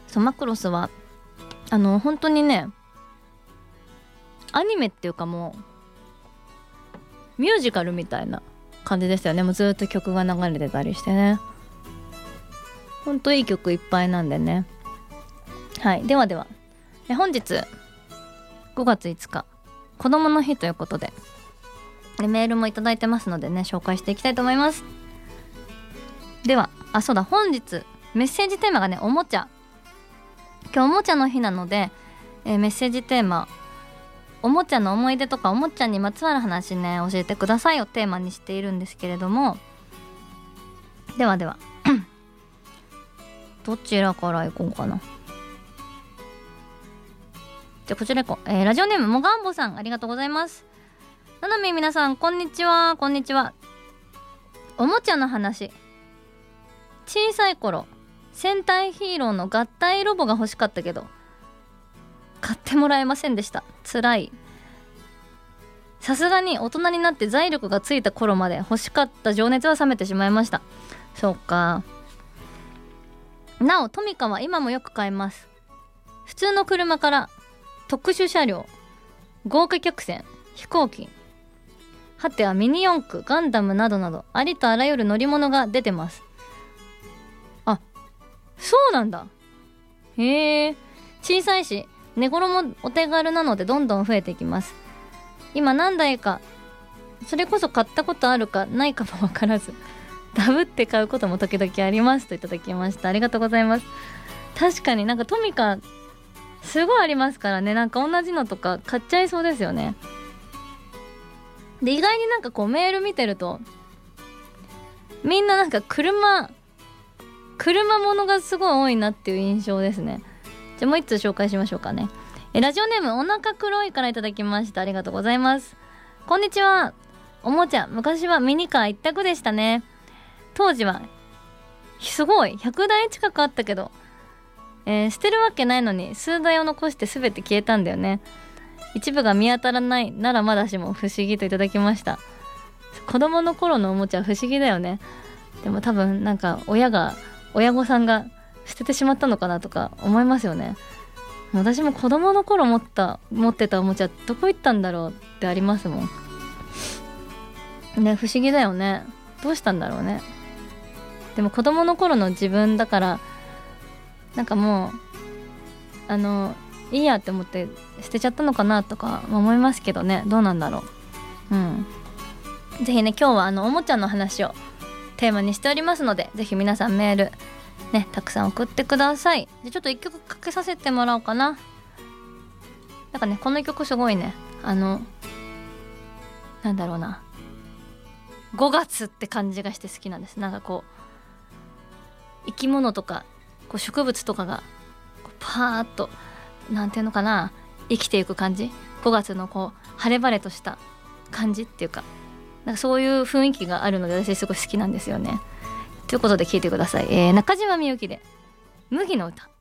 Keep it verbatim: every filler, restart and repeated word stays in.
そうマクロスはあの本当にねアニメっていうかもうミュージカルみたいな感じでしたよね。もうずっと曲が流れてたりしてね、ほんといい曲いっぱいなんでね。はい、ではではえ本日ごがついつか子供の日ということでメールもいただいてますのでね、紹介していきたいと思います。ではあそうだ本日メッセージテーマがねおもちゃ。今日おもちゃの日なので、えー、メッセージテーマおもちゃの思い出とかおもちゃにまつわる話ね教えてくださいをテーマにしているんですけれども、ではではどちらからいこうかな。じゃあこちらいこう、えー、ラジオネームもがんぼさん、ありがとうございます。ななみ皆さんこんにちは。こんにちは。おもちゃの話、小さい頃戦隊ヒーローの合体ロボが欲しかったけど買ってもらえませんでした。つらい。さすがに大人になって財力がついた頃まで欲しかった情熱は冷めてしまいました。そうか。なおトミカは今もよく買えます。普通の車から特殊車両、豪華客船、飛行機、はてはミニ四駆、ガンダムなどなどありとあらゆる乗り物が出てます。あ、そうなんだ。へえ。小さいし値頃もお手軽なのでどんどん増えていきます。今何台かそれこそ買ったことあるかないかもわからずダブって買うことも時々ありますといただきました。ありがとうございます。確かになんかトミカすごいありますからね。なんか同じのとか買っちゃいそうですよね。で意外になんかこうメール見てるとみんななんか車車ものがすごい多いなっていう印象ですね。じゃあもう一つ紹介しましょうかね。えラジオネームお腹黒いからいただきました。ありがとうございます。こんにちは。おもちゃ昔はミニカー一択でしたね。当時はすごいひゃくだい近くあったけど、えー、捨てるわけないのに数台を残して全て消えたんだよね。一部が見当たらないならまだしも不思議といただきました。子供の頃のおもちゃ不思議だよね。でも多分なんか親が親御さんが捨ててしまったのかなとか思いますよね。私も子供の頃持った持ってたおもちゃどこ行ったんだろうってありますもんね。不思議だよね。どうしたんだろうね。でも子供の頃の自分だからなんかもうあのいいやって思って捨てちゃったのかなとか思いますけどね。どうなんだろう。うんぜひね今日はあのおもちゃの話をテーマにしておりますので、ぜひ皆さんメールねたくさん送ってください。でちょっと一曲かけさせてもらおうかな。なんかねこの曲すごいねあのなんだろうなごがつって感じがして好きなんです。なんかこう生き物とかこう植物とかがこうパーッとなんていうのかな生きていく感じ、ごがつのこう晴れ晴れとした感じっていうか、なんかそういう雰囲気があるので私すごい好きなんですよね。ということで聴いてください、えー、中島みゆきで麦の歌。